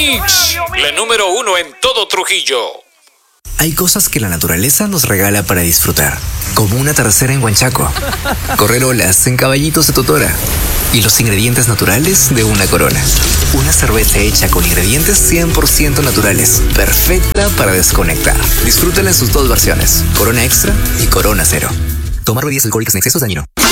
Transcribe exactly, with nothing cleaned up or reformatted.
Mix, la número uno en todo Trujillo. Hay cosas que la naturaleza nos regala para disfrutar, como una tercera en Huanchaco, correr olas en caballitos de Totora y los ingredientes naturales de una Corona. Una cerveza hecha con ingredientes cien por ciento naturales, perfecta para desconectar. Disfrútala en sus dos versiones, Corona Extra y Corona Cero. Tomar bebidas alcohólicas en exceso es dañino.